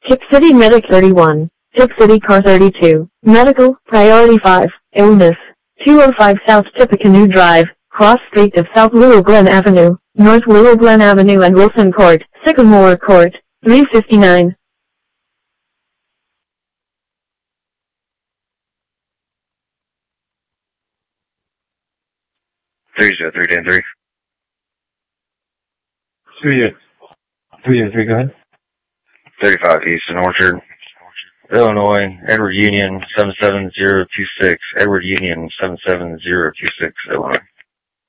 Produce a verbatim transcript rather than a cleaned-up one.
Tip City Medic thirty-one. Tip City Car thirty-two. Medical, Priority five. Illness. two oh five South Tippecanoe Drive, cross street of South Willow Glen Avenue, North Willow Glen Avenue and Wilson Court, Sycamore Court, three fifty-nine. three zero three ten three. three zero three, go ahead. thirty-five Eastern Orchard, Illinois, Edward Union seven seven zero two six, Edward Union seven seven zero two six, Illinois.